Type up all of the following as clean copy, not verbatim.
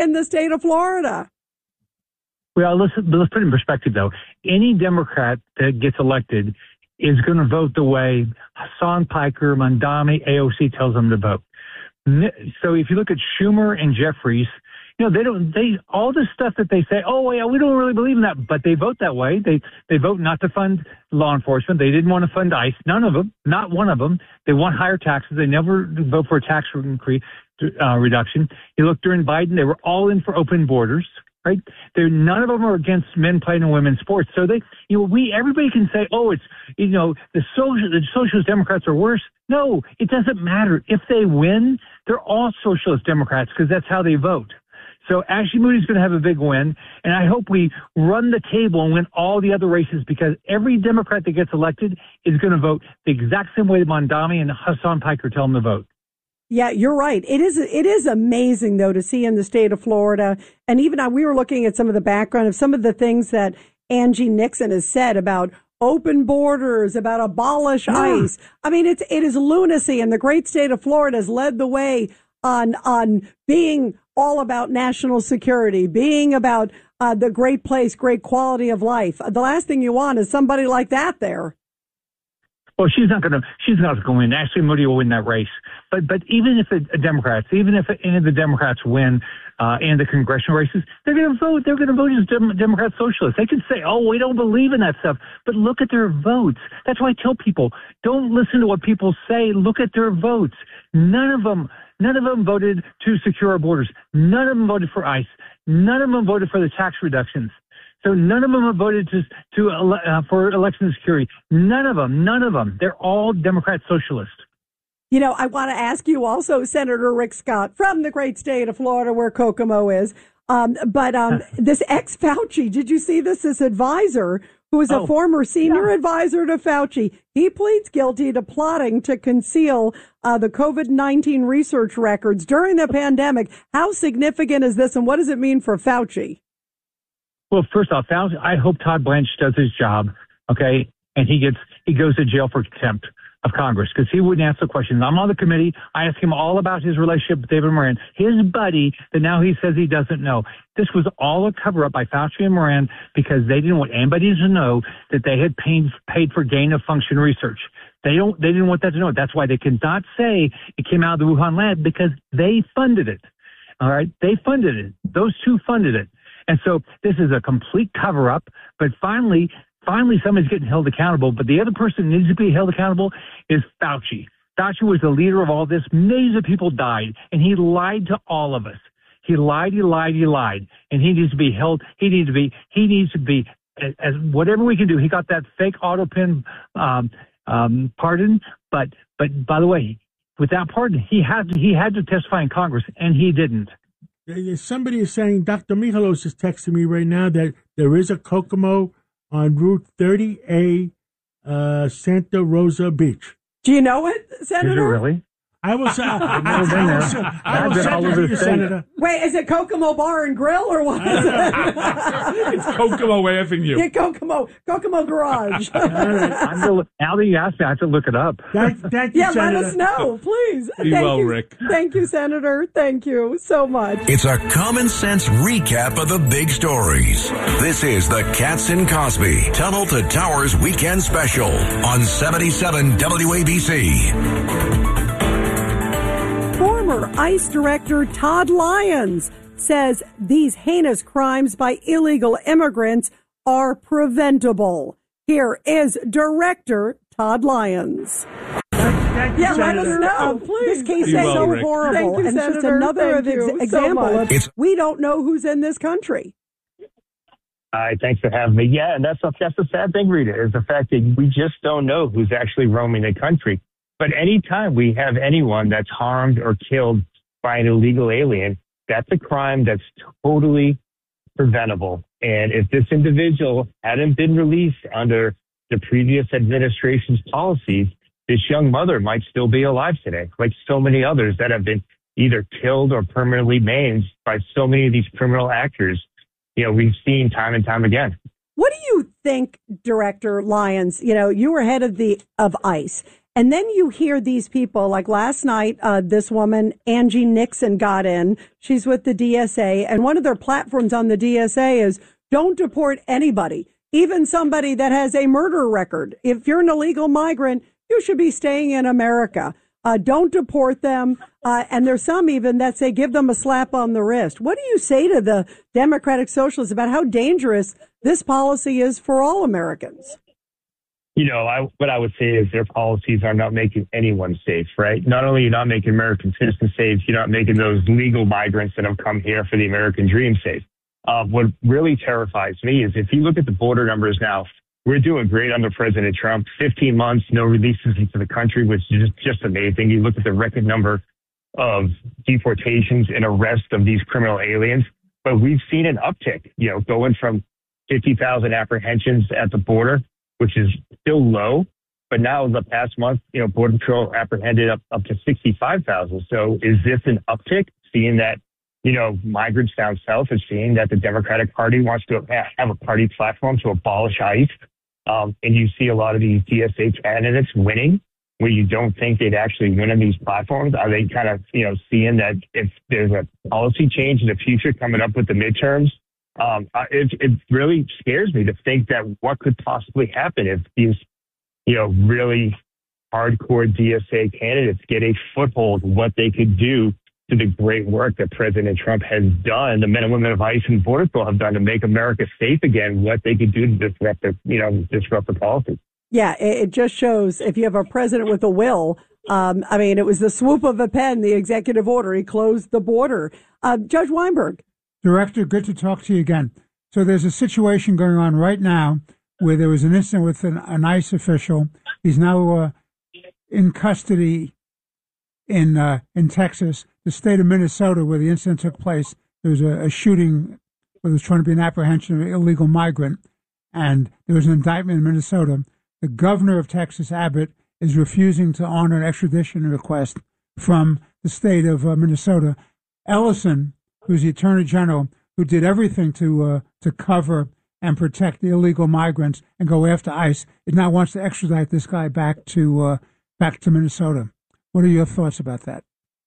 in the state of Florida. Well, let's put it in perspective, though. Any Democrat that gets elected is going to vote the way Hassan Piker, Mondami, AOC tells them to vote. So if you look at Schumer and Jeffries, all the stuff that they say, oh, yeah, we don't really believe in that, but they vote that way. They vote not to fund law enforcement. They didn't want to fund ICE. None of them, not one of them. They want higher taxes. They never vote for a tax reduction. You look during Biden, they were all in for open borders. Right? None of them are against men playing in women's sports. So everybody can say, oh, it's, the socialist Democrats are worse. No, it doesn't matter. If they win, they're all socialist Democrats because that's how they vote. So Ashley Moody's going to have a big win. And I hope we run the table and win all the other races because every Democrat that gets elected is going to vote the exact same way that Mondami and Hassan Piker tell them to vote. Yeah, you're right. It is amazing, though, to see in the state of Florida. And even we were looking at some of the background of some of the things that Angie Nixon has said about open borders, about abolish ICE. I mean, it is lunacy. And the great state of Florida has led the way on being all about national security, being about the great place, great quality of life. The last thing you want is somebody like that there. Well, she's not going to win. Ashley Moody will win that race. But even if any of the Democrats win in the congressional races, they're going to vote. They're going to vote as Democrat socialists. They can say, oh, we don't believe in that stuff. But look at their votes. That's why I tell people, don't listen to what people say. Look at their votes. None of them voted to secure our borders. None of them voted for ICE. None of them voted for the tax reductions. So none of them have voted for election security. None of them. They're all Democrat socialists. I want to ask you also, Senator Rick Scott, from the great state of Florida where Kokomo is. This ex-Fauci, did you see this advisor who is a former senior advisor to Fauci? He pleads guilty to plotting to conceal the COVID-19 research records during the pandemic. How significant is this and what does it mean for Fauci? Well, first off, I hope Todd Blanche does his job, okay, and he goes to jail for contempt of Congress because he wouldn't answer questions. I'm on the committee. I asked him all about his relationship with David Moran, his buddy that now he says he doesn't know. This was all a cover-up by Fauci and Moran because they didn't want anybody to know that they had paid for gain-of-function research. They didn't want that to know. That's why they could not say it came out of the Wuhan lab because they funded it. All right, they funded it. Those two funded it. And so this is a complete cover-up, but finally somebody's getting held accountable. But the other person who needs to be held accountable is Fauci. Fauci was the leader of all this. Millions of people died, and he lied to all of us. He lied, and he needs to be held. He needs to be as whatever we can do. He got that fake auto pen pardon, but by the way, with that pardon, he had to testify in Congress, and he didn't. Somebody is saying, Dr. Michalos is texting me right now that there is a Kokomo on Route 30A, Santa Rosa Beach. Do you know it, Senator? Is it really? I will say, I will send it to you, Senator. Wait, is it Kokomo Bar and Grill or what is it? It's Kokomo Avenue. Yeah, Kokomo Garage. Now that you asked me, I have to look it up. Thank you, Senator. Let us know, please. Be well, Rick. Thank you, Senator. Thank you so much. It's a common sense recap of the big stories. This is the Katz and Cosby Tunnel to Towers Weekend Special on 77 WABC. Former ICE Director Todd Lyons says these heinous crimes by illegal immigrants are preventable. Here is Director Todd Lyons. Let us know, please. This case is so horrible. Thank you, and Senator. it's just another example of we don't know who's in this country. Hi, thanks for having me. Yeah, and that's the sad thing, Rita, is the fact that we just don't know who's actually roaming the country. But anytime we have anyone that's harmed or killed by an illegal alien, that's a crime that's totally preventable. And if this individual hadn't been released under the previous administration's policies, this young mother might still be alive today, like so many others that have been either killed or permanently maimed by so many of these criminal actors. We've seen time and time again. What do you think, Director Lyons? You were head of ICE, And then you hear these people, like last night, this woman, Angie Nixon, got in. She's with the DSA. And one of their platforms on the DSA is don't deport anybody, even somebody that has a murder record. If you're an illegal migrant, you should be staying in America. Don't deport them. And there's some even that say give them a slap on the wrist. What do you say to the Democratic Socialists about how dangerous this policy is for all Americans? What I would say is their policies are not making anyone safe, right? Not only are you not making American citizens safe, you're not making those legal migrants that have come here for the American dream safe. What really terrifies me is if you look at the border numbers now, we're doing great under President Trump. 15 months, no releases into the country, which is just amazing. You look at the record number of deportations and arrests of these criminal aliens, but we've seen an uptick, going from 50,000 apprehensions at the border, which is still low. But now the past month, Border Patrol apprehended up to 65,000. So is this an uptick, seeing that, migrants down south are seeing that the Democratic Party wants to have a party platform to abolish ICE? And you see a lot of these DSA candidates winning where you don't think they'd actually win on these platforms. Are they kind of, seeing that if there's a policy change in the future coming up with the midterms? It really scares me to think that what could possibly happen if these, really hardcore DSA candidates get a foothold, what they could do to the great work that President Trump has done, the men and women of ICE and Border Patrol have done to make America safe again, what they could do to disrupt the policy. Yeah, it just shows if you have a president with a will. It was the swoop of a pen, the executive order. He closed the border. Judge Weinberg. Director, good to talk to you again. So there's a situation going on right now where there was an incident with an ICE official. He's now in custody in Texas. The state of Minnesota, where the incident took place, there was a shooting where there was trying to be an apprehension of an illegal migrant, and there was an indictment in Minnesota. The governor of Texas, Abbott, is refusing to honor an extradition request from the state of Minnesota. Ellison, who's the attorney general, who did everything to cover and protect the illegal migrants and go after ICE, it now wants to extradite this guy back to Minnesota. What are your thoughts about that?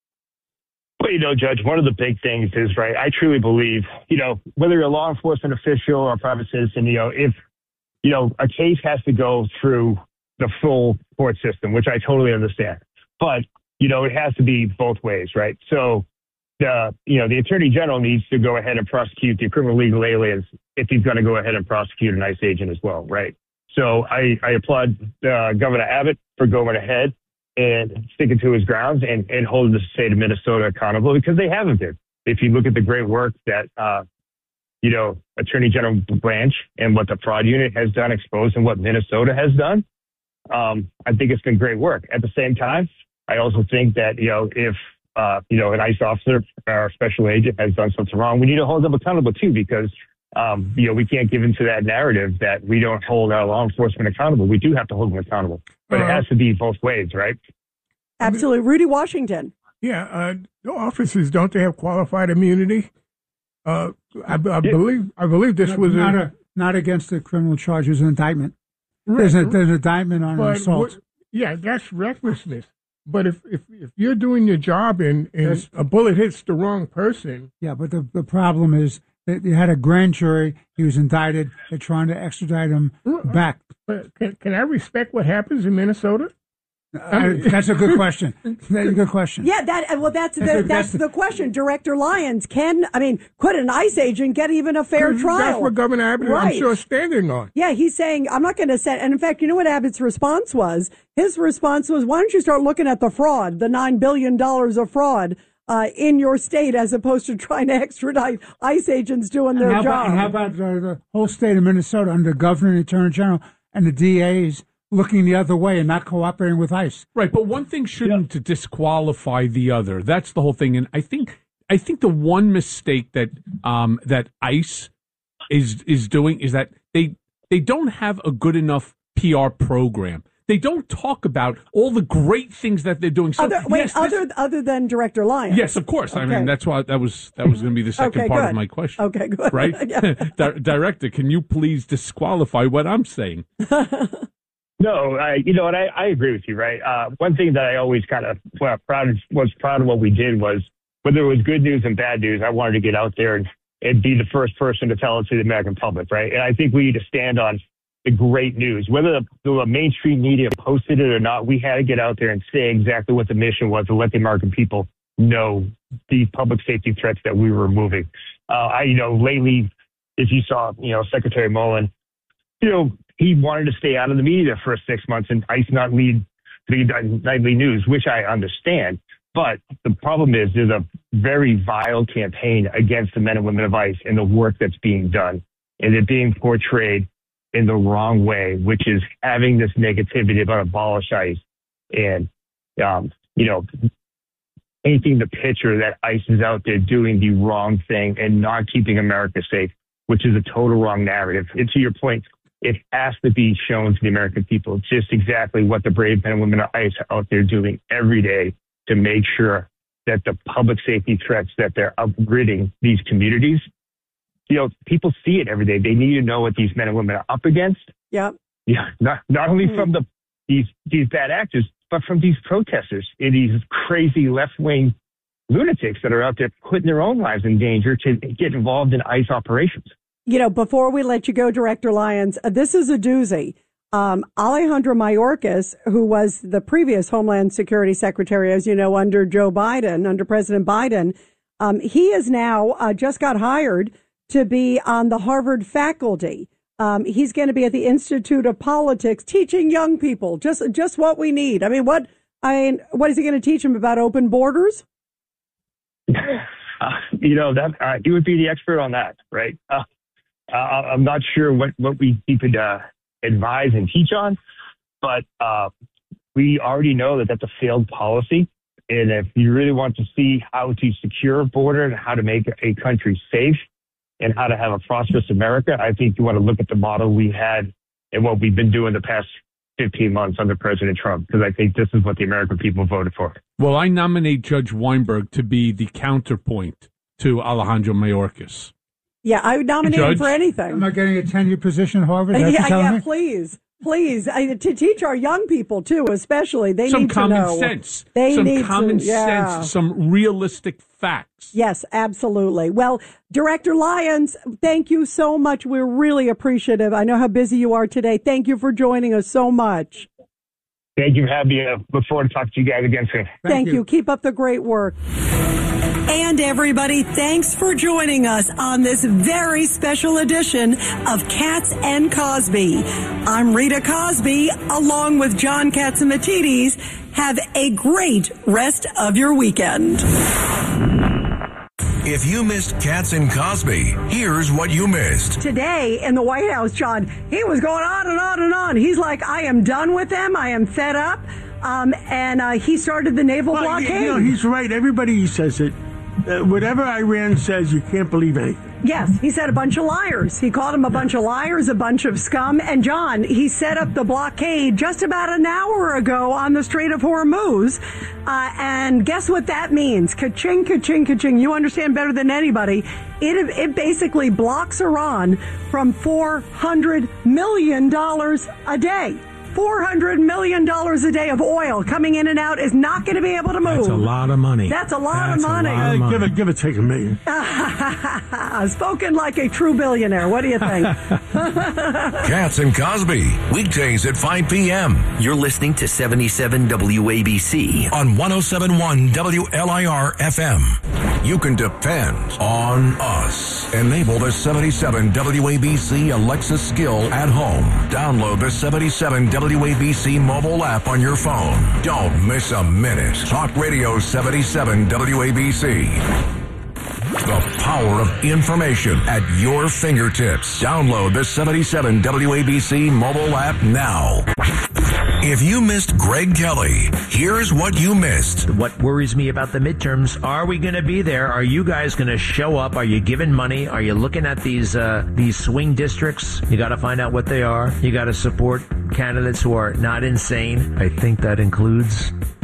Well, Judge, one of the big things is, right, I truly believe, whether you're a law enforcement official or a private citizen, if, a case has to go through the full court system, which I totally understand. But, it has to be both ways, right? So, the attorney general needs to go ahead and prosecute the criminal legal aliens if he's going to go ahead and prosecute an ICE agent as well, right? So I applaud Governor Abbott for going ahead and sticking to his grounds and holding the state of Minnesota accountable, because they haven't been. If you look at the great work that, Attorney General Blanche and what the fraud unit has done, exposing what Minnesota has done, I think it's been great work. At the same time, I also think that, if, an ICE officer or a special agent has done something wrong, we need to hold them accountable too, because, we can't give into that narrative that we don't hold our law enforcement accountable. We do have to hold them accountable, but it has to be both ways, right? Absolutely. Rudy Washington. Yeah. Officers, don't they have qualified immunity? I believe this was not against the criminal charges, an indictment. Right. There's an indictment on an assault. That's recklessness. But if you're doing your job and a bullet hits the wrong person. Yeah, but the problem is that you had a grand jury. He was indicted. They're trying to extradite him back. But can I respect what happens in Minnesota? That's a good question. That's a good question. Yeah, that's the question. Director Lyons, could an ICE agent get even a fair trial? That's what Governor Abbott, right, I'm sure, is standing on. Yeah, he's saying, I'm not going to send. And in fact, you know what Abbott's response was? His response was, why don't you start looking at the fraud, the $9 billion of fraud in your state, as opposed to trying to extradite ICE agents doing their job. And how about the whole state of Minnesota under the governor and the attorney general and the DAs looking the other way and not cooperating with ICE? Right, but one thing shouldn't disqualify the other. That's the whole thing. And I think the one mistake that that ICE is doing is that they don't have a good enough PR program. They don't talk about all the great things that they're doing. So, other than Director Lyons. Yes, of course. Okay. I mean, that's why that was going to be the second part of my question. Okay, good. Right? Director, can you please disqualify what I'm saying? No, I agree with you, right? One thing that I always kind of was proud of what we did was, whether it was good news and bad news, I wanted to get out there and be the first person to tell it to the American public, right? And I think we need to stand on the great news. Whether the mainstream media posted it or not, we had to get out there and say exactly what the mission was to let the American people know the public safety threats that we were removing. Lately, if you saw, Secretary Mullen, he wanted to stay out of the media for 6 months and ICE not lead nightly news, which I understand. But the problem is there's a very vile campaign against the men and women of ICE and the work that's being done. And it being portrayed in the wrong way, which is having this negativity about abolish ICE and, painting the picture that ICE is out there doing the wrong thing and not keeping America safe, which is a total wrong narrative. And to your point, it has to be shown to the American people just exactly what the brave men and women of ICE are out there doing every day to make sure that the public safety threats that they're uprooting these communities, people see it every day. They need to know what these men and women are up against. Yep. Yeah. Not only from these bad actors, but from these protesters and these crazy left-wing lunatics that are out there putting their own lives in danger to get involved in ICE operations. Before we let you go, Director Lyons, this is a doozy. Alejandro Mayorkas, who was the previous Homeland Security Secretary, as you know, under President Biden, he is now just got hired to be on the Harvard faculty. He's going to be at the Institute of Politics teaching young people just what we need. What is he going to teach them about open borders? He would be the expert on that, right? I'm not sure what he could advise and teach on, but we already know that that's a failed policy. And if you really want to see how to secure a border and how to make a country safe and how to have a prosperous America, I think you want to look at the model we had and what we've been doing the past 15 months under President Trump, because I think this is what the American people voted for. Well, I nominate Judge Weinberg to be the counterpoint to Alejandro Mayorkas. Yeah, I would nominate him for anything. Am I getting a tenure position at Harvard? Yeah, please. To teach our young people, too, especially. They need to know. Some common sense, some realistic facts. Yes, absolutely. Well, Director Lyons, thank you so much. We're really appreciative. I know how busy you are today. Thank you for joining us so much. Thank you for having me. Look forward to talking to you guys again soon. Thank you. Keep up the great work. And everybody, thanks for joining us on this very special edition of Katz and Cosby. I'm Rita Cosby, along with John Catsimatidis. Have a great rest of your weekend. If you missed Katz and Cosby, here's what you missed. Today in the White House, John, he was going on and on and on. He's like, I am done with them. I am fed up. And he started the naval blockade. He's right. Everybody says it. Whatever Iran says, you can't believe anything. Yes, he said a bunch of liars. He called them a bunch of liars, a bunch of scum. And John, he set up the blockade just about an hour ago on the Strait of Hormuz. And guess what that means? Ka-ching, ka-ching, ka-ching. You understand better than anybody. It basically blocks Iran from $400 million a day. $400 million a day of oil coming in and out is not going to be able to move. That's a lot of money. That's a lot of money. Give it, take $1 million. Spoken like a true billionaire. What do you think? Katz and Cosby, weekdays at 5 p.m. You're listening to 77 WABC on 107.1 WLIR FM. You can depend on us. Enable the 77 WABC Alexa skill at home. Download the 77 WABC mobile app on your phone. Don't miss a minute. Talk Radio 77 WABC. The power of information at your fingertips. Download the 77 WABC mobile app now. If you missed Greg Kelly, here's what you missed. What worries me about the midterms, are we going to be there? Are you guys going to show up? Are you giving money? Are you looking at these swing districts? You got to find out what they are. You got to support candidates who are not insane. I think that includes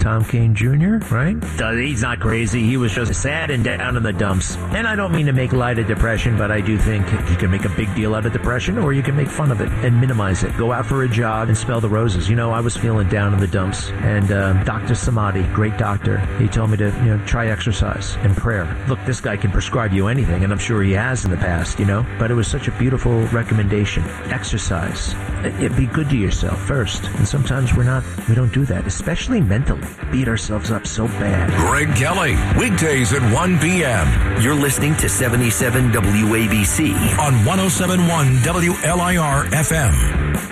Tom Kane Jr., right? He's not crazy. He was just sad and down in the dumps. And I don't mean to make light of depression, but I do think you can make a big deal out of depression, or you can make fun of it and minimize it. Go out for a jog and smell the roses. You know, I was feeling down in the dumps, and Dr. Samadi, great doctor, he told me to, try exercise and prayer. Look, this guy can prescribe you anything, and I'm sure he has in the past, but it was such a beautiful recommendation. Exercise. Be good to yourself first. And sometimes we don't do that, especially mentally. Beat ourselves up so bad. Greg Kelly, weekdays at 1 p.m. You're listening to 77 WABC on 107.1 WLIR FM.